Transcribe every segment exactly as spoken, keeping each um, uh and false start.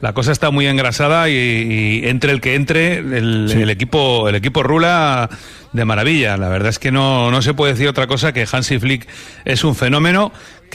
la cosa está muy engrasada y, y entre el que entre, el, sí. el equipo el equipo rula de maravilla. La verdad es que no, no se puede decir otra cosa que Hansi Flick es un fenómeno,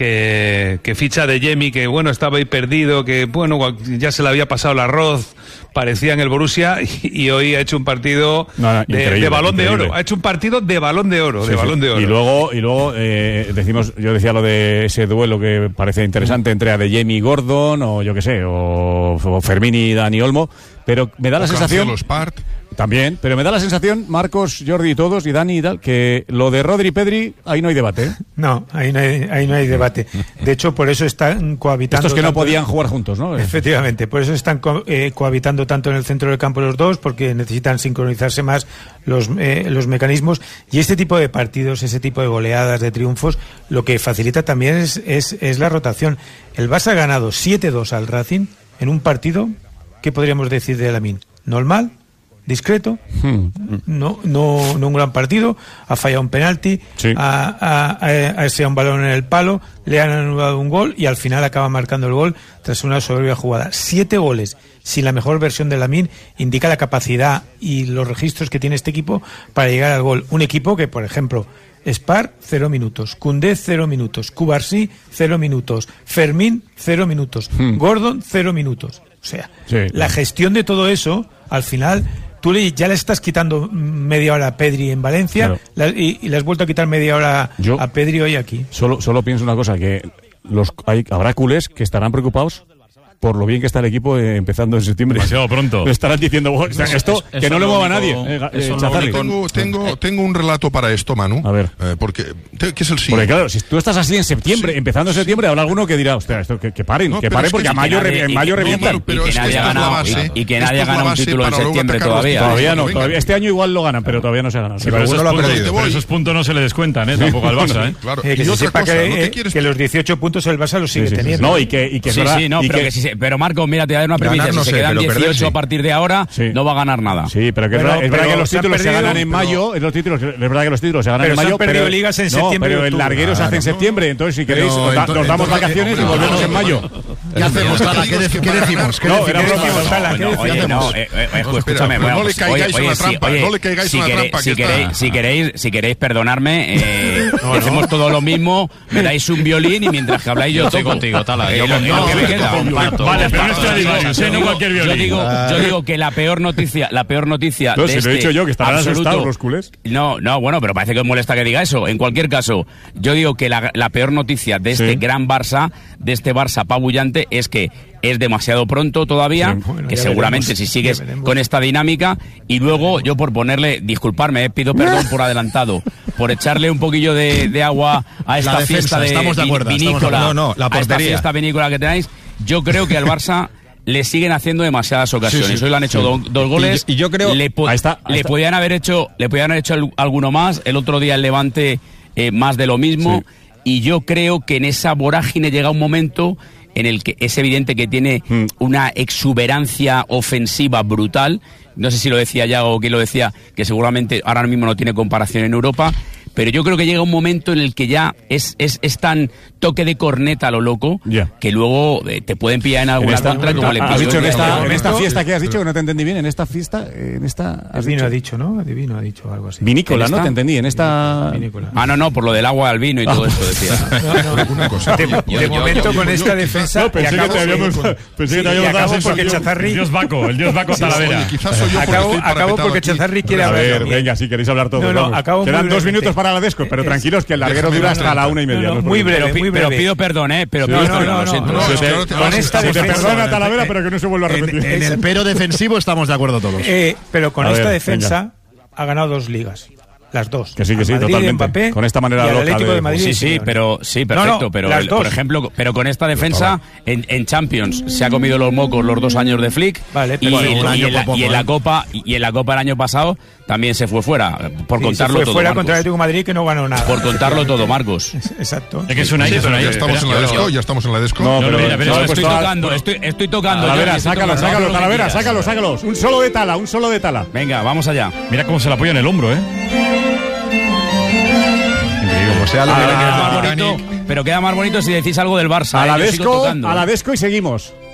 que, que ficha de Yemi, que bueno, estaba ahí perdido, que bueno, ya se le había pasado el arroz, parecía en el Borussia, y, y hoy ha hecho un partido no, no, de, de balón increíble. de oro. Ha hecho un partido de balón de oro, sí, de sí. balón de oro. Y luego, y luego eh, decimos, yo decía lo de ese duelo que parece interesante entre Adeyemi y Gordon, o yo qué sé, o, o Fermín y Dani Olmo, pero me da la sensación... También, pero me da la sensación, Marcos, Jordi y todos, y Dani y tal, que lo de Rodri y Pedri, ahí no hay debate, ¿eh? No, ahí no hay, ahí no hay debate. De hecho, por eso están cohabitando... Estos que no tanto, podían jugar juntos, ¿no? Efectivamente, por eso están co eh, cohabitando tanto en el centro del campo los dos, porque necesitan sincronizarse más los, eh, los mecanismos, y este tipo de partidos, ese tipo de goleadas, de triunfos, lo que facilita también es, es, es la rotación. El Barça ha ganado siete dos al Racing en un partido, ¿qué podríamos decir de Lamine? Normal, discreto, hmm. no, no, no un gran partido, ha fallado un penalti, sí. ha, ha, ha, ha ese un balón en el palo, le han anulado un gol y al final acaba marcando el gol tras una soberbia jugada. Siete goles sin la mejor versión de Lamine indica la capacidad y los registros que tiene este equipo para llegar al gol. Un equipo que, por ejemplo, Spar, cero minutos, Koundé, cero minutos, Cubarsí, cero minutos, Fermín, cero minutos, hmm. Gordon, cero minutos. O sea, sí, la claro. gestión de todo eso, al final... Tú le, ya le estás quitando media hora a Pedri en Valencia, claro. la, y, y le has vuelto a quitar media hora Yo a Pedri hoy aquí. Solo, solo pienso una cosa, que los hay, habrá culés que estarán preocupados por lo bien que está el equipo eh, empezando en septiembre. Demasiado pronto. Le estarán diciendo, bueno, esto, eso, que eso no lo mueva a nadie. Eh, eh, tengo, tengo, tengo un relato para esto, Manu. A ver. Eh, porque, ¿qué es el sí? Porque claro, si tú estás así en septiembre, sí, empezando en septiembre, sí. habrá alguno que dirá, hostia, esto, que, que paren, no, que paren, porque que a mayo, nadie, en mayo revientan. Y que nadie ha ganado, y que nadie ha ganado un título en septiembre todavía. Todavía no, todavía. Este año igual lo ganan, pero todavía no se ha ganado. Pero esos puntos no se le descuentan, ¿eh? Tampoco al Barça, ¿eh? Claro. Que se sepa que los dieciocho puntos el Barça los sigue teniendo. No, y que sí, sí, no, pero Marco, mira, te voy a dar una premisa. Si no se sé, quedan dieciocho perder, sí. a partir de ahora, sí. no va a ganar nada. Sí, pero que es verdad, es verdad que los títulos se, perdido, se ganan en mayo. Los títulos, es verdad que los títulos se ganan pero en mayo. Se han perdido pero ligas en no, septiembre. Pero el larguero se hace en septiembre. Entonces, si queréis, nos, da, nos damos vacaciones y volvemos en mayo. ¿Qué hacemos, Tala? ¿Qué decimos? No, era broma, Tala. Oye, no, escúchame. No le caigáis en la trampa. No le caigáis en la trampa. Si queréis perdonarme, hacemos todo lo mismo. Me dais un violín y mientras que habláis yo estoy contigo, Tala. Yo me queda. Vale, pero no estoy no cualquier violín. Yo digo que la peor noticia, la peor noticia no, de si este lo he dicho yo, que estarán asustados los culés. No, no, bueno, pero parece que os molesta que diga eso. En cualquier caso, yo digo que la, la peor noticia de este sí. gran Barça, de este Barça apabullante, es que es demasiado pronto todavía, sí, bueno, que seguramente veremos, si sigues con esta dinámica, y luego yo por ponerle, disculparme, eh, pido perdón por adelantado, por echarle un poquillo de, de agua a esta defensa, fiesta de, estamos de acuerdo, vinícola, estamos de, no, no, la a esta fiesta vinícola que tenéis. Yo creo que al Barça le siguen haciendo demasiadas ocasiones. Sí, sí, Hoy le han hecho sí. do, dos goles. Y, y yo creo le, po ahí está, ahí le está. podían haber hecho, le podían haber hecho el, alguno más. El otro día el Levante eh, más de lo mismo. Sí. Y yo creo que en esa vorágine llega un momento en el que es evidente que tiene mm. una exuberancia ofensiva brutal. No sé si lo decía ya o quién lo decía, que seguramente ahora mismo no tiene comparación en Europa. Pero yo creo que llega un momento en el que ya es, es, es tan toque de corneta a lo loco yeah. que luego eh, te pueden pillar en alguna en esta, contra como le has dicho en esta, en esta fiesta que has dicho, que no te entendí bien, en esta fiesta, en esta... Has vino dicho? ha dicho, ¿no? Adivino ha dicho algo así. Vinícola, ¿no? Te entendí, en esta... Vinícola. Ah, no, no, por lo del agua al vino y ah. todo esto decía. No, no, una cosa. De, de yo, momento yo, yo, con yo, esta defensa... No, pensé que te habíamos... Pensé que te habíamos dado porque Chazarri... El dios Baco, el dios Baco Talavera. Quizás soy yo porque acabo porque Chazarri quiere hablar. A ver, venga, si queréis hablar todos. Quedan dos minutos para la desco, pero tranquilo. Que el larguero dura hasta la una y media. No, no, muy breve, muy breve. Pero pido perdón, ¿eh? Pero sí, pido no, no, no, no, no, se te, con esta se te perdona Talavera, pero que no se vuelva a repetir. En, en el pero defensivo estamos de acuerdo todos. Eh, pero con a esta ver, defensa venga. ha ganado dos ligas. Las dos. Que sí, que sí, Madrid, totalmente. Mbappé, con esta manera loca de... de Madrid, sí, sí, pero sí, perfecto, no, no, pero el, por ejemplo, pero con esta defensa en, en Champions se ha comido los mocos los dos años de Flick vale, y, bueno, y, y, en la, poco, y en la Copa y en la Copa el año pasado también se fue fuera, por sí, contarlo se fue todo. Fuera Marcos. contra el Atlético de Madrid que no ganó nada. Por contarlo todo, Marcos. Exacto. Es que es una sí, pero ya estamos en la desco, ya estamos en la desco. No, pero, mira, pero no, estoy, tocando, estoy, estoy tocando, Talavera, sácalo, sácalo, Talavera, sácalo, sácalo. Un solo de Tala, un solo de Tala. Venga, vamos allá. Mira cómo se la apoya en el hombro, ¿eh? Como sea la ah, queda más bonito, pero queda más bonito si decís algo del Barça. A la eh, desco, a la desco y seguimos.